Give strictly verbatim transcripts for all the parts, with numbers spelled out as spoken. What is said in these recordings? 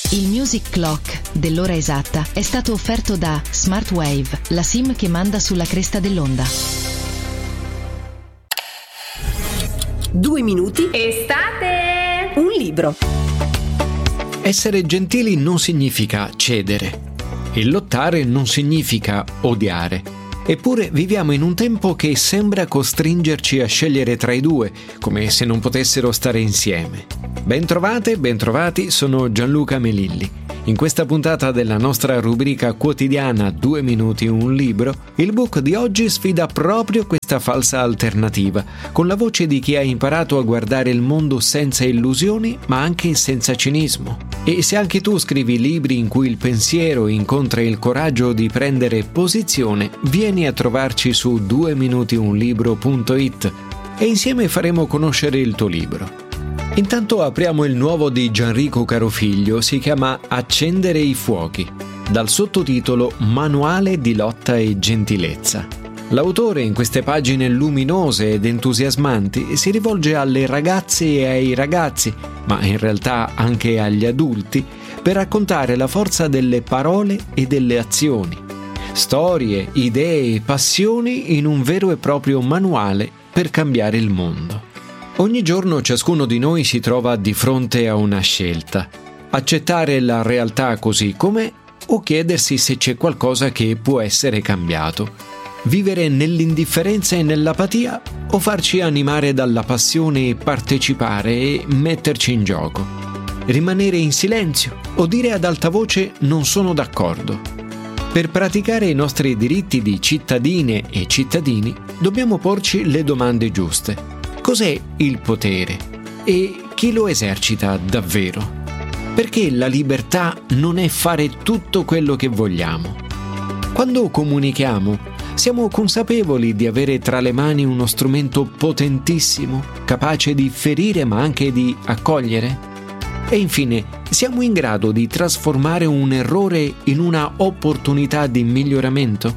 Il Music Clock dell'ora esatta è stato offerto da Smartwave, la SIM che manda sulla cresta dell'onda. Due minuti. Estate! Un libro. Essere gentili non significa cedere. E lottare non significa odiare. Eppure viviamo in un tempo che sembra costringerci a scegliere tra i due, come se non potessero stare insieme. Bentrovate, bentrovati, sono Gianluca Melilli. In questa puntata della nostra rubrica quotidiana Due minuti un libro, il book di oggi sfida proprio questa falsa alternativa, con la voce di chi ha imparato a guardare il mondo senza illusioni, ma anche senza cinismo. E se anche tu scrivi libri in cui il pensiero incontra il coraggio di prendere posizione, vieni a trovarci su due minuti un libro punto it e insieme faremo conoscere il tuo libro. Intanto apriamo il nuovo di Gianrico Carofiglio, si chiama Accendere i fuochi, dal sottotitolo Manuale di lotta e gentilezza. L'autore, in queste pagine luminose ed entusiasmanti, si rivolge alle ragazze e ai ragazzi, ma in realtà anche agli adulti, per raccontare la forza delle parole e delle azioni. Storie, idee e passioni in un vero e proprio manuale per cambiare il mondo. Ogni giorno ciascuno di noi si trova di fronte a una scelta: accettare la realtà così com'è o chiedersi se c'è qualcosa che può essere cambiato. Vivere nell'indifferenza e nell'apatia o farci animare dalla passione e partecipare e metterci in gioco. Rimanere in silenzio o dire ad alta voce non sono d'accordo. Per praticare i nostri diritti di cittadine e cittadini dobbiamo porci le domande giuste. Cos'è il potere? E chi lo esercita davvero? Perché la libertà non è fare tutto quello che vogliamo? Quando comunichiamo, siamo consapevoli di avere tra le mani uno strumento potentissimo, capace di ferire ma anche di accogliere? E infine, siamo in grado di trasformare un errore in una opportunità di miglioramento?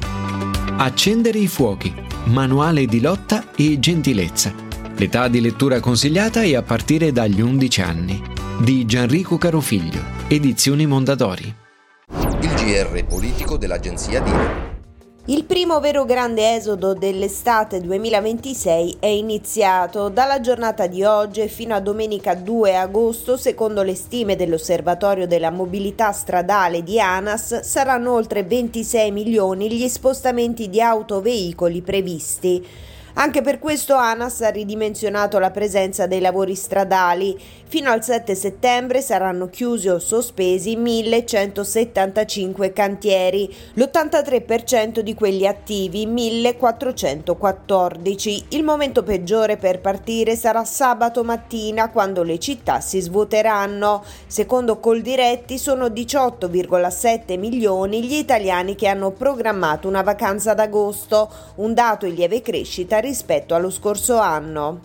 Accendere i fuochi. Manuale di lotta e gentilezza. L'età di lettura consigliata è a partire dagli undici anni. Di Gianrico Carofiglio, Edizioni Mondadori. Il G R politico dell'agenzia Dino. Il primo vero grande esodo dell'estate duemilaventisei è iniziato. Dalla giornata di oggi fino a domenica due agosto, secondo le stime dell'Osservatorio della Mobilità Stradale di ANAS, saranno oltre ventisei milioni gli spostamenti di autoveicoli previsti. Anche per questo ANAS ha ridimensionato la presenza dei lavori stradali. Fino al sette settembre saranno chiusi o sospesi millecentosettantacinque cantieri, l'ottantatré per cento di quelli attivi, millequattrocentoquattordici. Il momento peggiore per partire sarà sabato mattina, quando le città si svuoteranno. Secondo Coldiretti sono diciotto virgola sette milioni gli italiani che hanno programmato una vacanza d'agosto, un dato in lieve crescita rispetto allo scorso anno.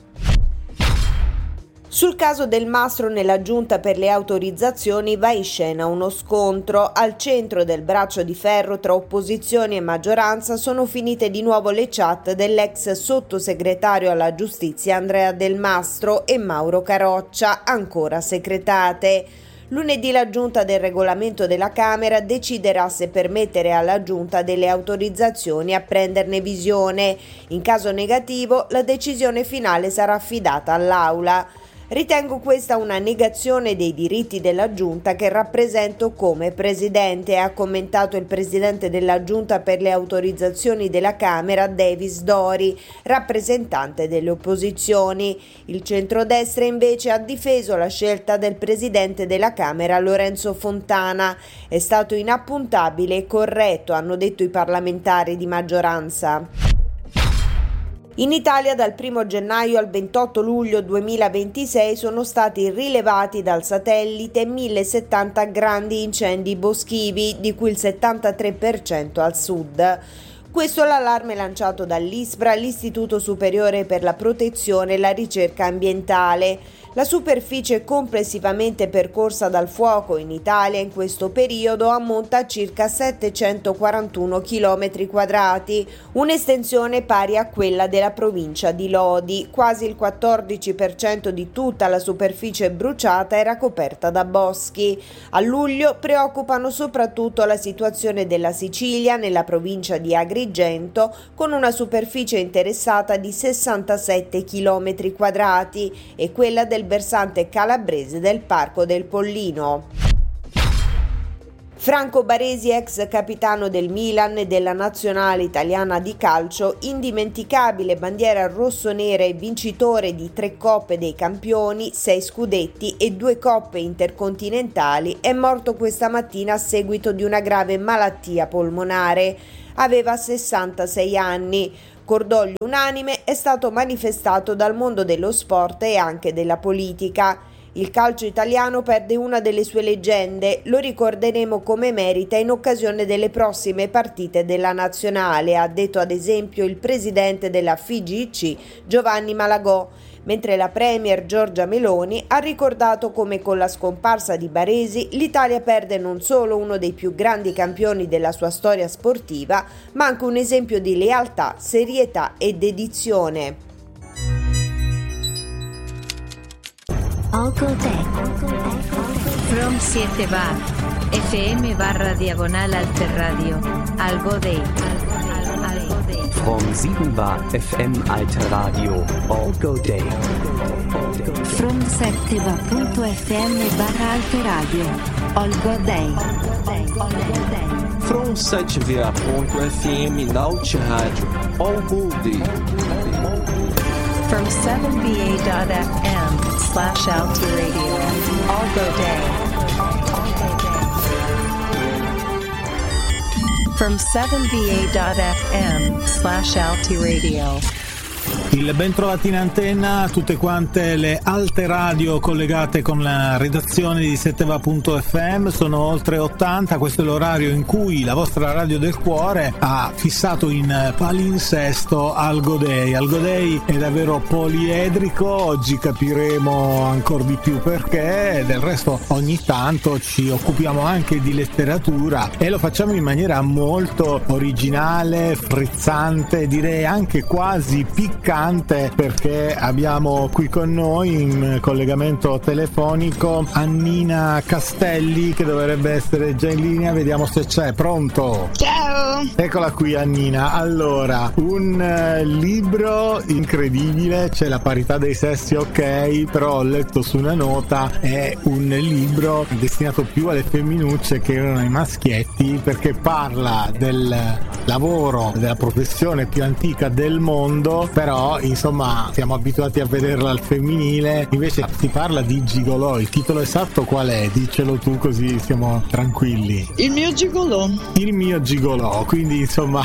Sul caso del Mastro nella giunta per le autorizzazioni va in scena uno scontro. Al centro del braccio di ferro tra opposizioni e maggioranza sono finite di nuovo le chat dell'ex sottosegretario alla giustizia Andrea Del Mastro e Mauro Caroccia, ancora segretate. Lunedì la Giunta del Regolamento della Camera deciderà se permettere alla Giunta delle autorizzazioni a prenderne visione. In caso negativo, la decisione finale sarà affidata all'Aula. Ritengo questa una negazione dei diritti della Giunta che rappresento come Presidente, ha commentato il Presidente della Giunta per le autorizzazioni della Camera, Davis Dori, rappresentante delle opposizioni. Il centrodestra invece ha difeso la scelta del Presidente della Camera, Lorenzo Fontana. È stato inappuntabile e corretto, hanno detto i parlamentari di maggioranza. In Italia dal primo gennaio al ventotto luglio duemilaventisei sono stati rilevati dal satellite millesettanta grandi incendi boschivi, di cui il settantatré per cento al sud. Questo è l'allarme lanciato dall'ISPRA, l'Istituto Superiore per la Protezione e la Ricerca Ambientale. La superficie complessivamente percorsa dal fuoco in Italia in questo periodo ammonta a circa settecentoquarantuno chilometri quadrati, un'estensione pari a quella della provincia di Lodi. Quasi il quattordici per cento di tutta la superficie bruciata era coperta da boschi. A luglio preoccupano soprattutto la situazione della Sicilia nella provincia di Agrigento, con una superficie interessata di sessantasette chilometri quadrati, e quella del versante calabrese del Parco del Pollino. Franco Baresi, ex capitano del Milan e della nazionale italiana di calcio, indimenticabile bandiera rossonera e vincitore di tre Coppe dei Campioni, sei scudetti e due Coppe intercontinentali, è morto questa mattina a seguito di una grave malattia polmonare. Aveva sessantasei anni. Cordoglio unanime è stato manifestato dal mondo dello sport e anche della politica. Il calcio italiano perde una delle sue leggende, lo ricorderemo come merita in occasione delle prossime partite della nazionale, ha detto ad esempio il presidente della F I G I C Giovanni Malagò, mentre la premier Giorgia Meloni ha ricordato come con la scomparsa di Baresi l'Italia perde non solo uno dei più grandi campioni della sua storia sportiva, ma anche un esempio di lealtà, serietà e dedizione. Algo Day. From siete bar. F M barra diagonal alter radio. Algo Day. From sieben bar F M alter radio. Algo Day. From sette bar punto F M barra alter radio. Algo Day. From sete bar punto F M Alter Radio. Algo Day. From seven B A dot F M slash Alter Radio. Algo Day. From seven B A dot F M slash Alter Radio. Il ben trovati in antenna a tutte quante le alte radio collegate con la redazione di sette va punto F M, sono oltre ottanta, questo è l'orario in cui la vostra radio del cuore ha fissato in palinsesto Algo Day. Algo Day è davvero poliedrico, oggi capiremo ancora di più perché, del resto ogni tanto ci occupiamo anche di letteratura e lo facciamo in maniera molto originale, frizzante, direi anche quasi piccante, perché abbiamo qui con noi in collegamento telefonico Annina Castelli, che dovrebbe essere già in linea, vediamo se c'è. Pronto? Ciao! Eccola qui Annina. Allora, un uh, libro incredibile, c'è la parità dei sessi, ok, però ho letto su una nota, è un libro destinato più alle femminucce che erano ai maschietti, perché parla del lavoro, della professione più antica del mondo, però insomma siamo abituati a vederla al femminile, invece si parla di gigolò. Il titolo esatto qual è? Dicelo tu così siamo tranquilli. Il mio gigolò. Il mio gigolò, quindi insomma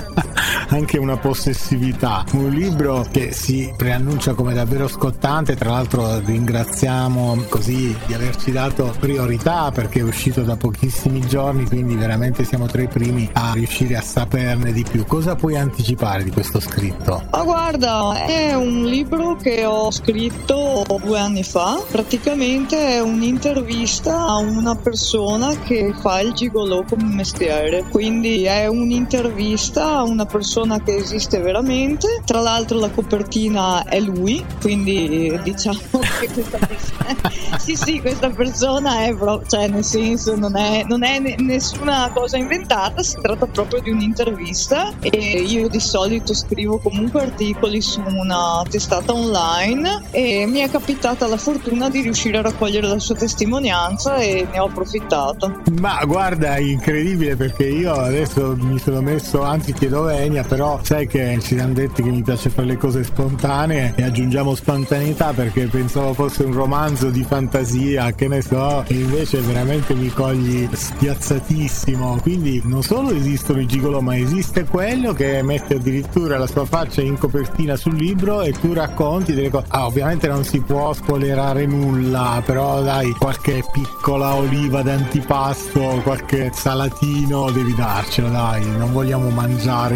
anche una possessività. Un libro che si preannuncia come davvero scottante, tra l'altro ringraziamo così di averci dato priorità perché è uscito da pochissimi giorni, quindi veramente siamo tra i primi a riuscire a saperne di più. Cosa puoi anticipare di questo scritto? Ma guarda, è un libro che ho scritto due anni fa, praticamente è un'intervista a una persona che fa il gigolò come mestiere, quindi è un'intervista a una persona che esiste veramente. Tra l'altro la copertina è lui, quindi diciamo che questa persona sì sì questa persona è proprio, cioè nel senso non è, non è n- nessuna cosa inventata, si tratta proprio di un'intervista e io di solito scrivo comunque articoli su una testata online e mi è capitata la fortuna di riuscire a raccogliere la sua testimonianza e ne ho approfittato. Ma guarda, è incredibile perché io adesso mi sono messo, anzi chiedo venia, però sai che ci siamo detti che mi piace fare le cose spontanee e aggiungiamo spontaneità perché pensavo fosse un romanzo di fantasia, che ne so, e invece veramente mi cogli spiazzatissimo. Quindi non solo esistono i gigolò, ma esiste quello che mette addirittura la sua faccia in copertina sul libro e tu racconti delle cose. Ah, ovviamente non si può spoilerare nulla, però dai, qualche piccola oliva d'antipasto, qualche salatino devi darcelo, dai, non vogliamo mangiare tutto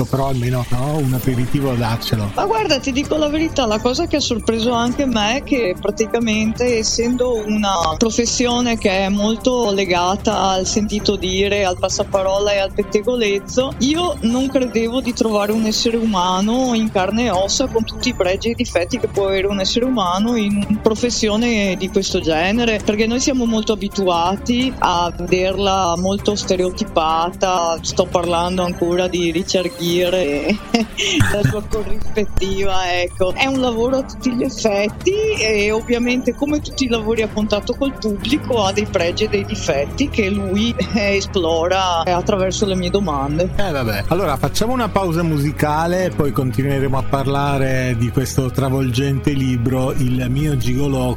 ecco, però almeno no, un aperitivo darcelo. Ma guarda, ti dico la verità, la cosa che ha sorpreso anche me è che praticamente, essendo una professione che è molto legata al sentito dire, al passaparola e al pettegolezzo, io non credevo di trovare un essere umano in carne e ossa con tutti i pregi e i difetti che può avere un essere umano in una professione di questo genere, perché noi siamo molto abituati a vederla molto stereotipata. Sto parlando ancora di Richard Gere e la sua corrispettiva, ecco. È un lavoro a tutti gli effetti e ovviamente, come tutti i lavori a contatto col pubblico, ha dei pregi e dei difetti che lui eh, esplora attraverso le mie domande. Eh vabbè, allora facciamo una pausa musicale, poi continueremo a parlare di questo travolgente libro, Il mio gigolò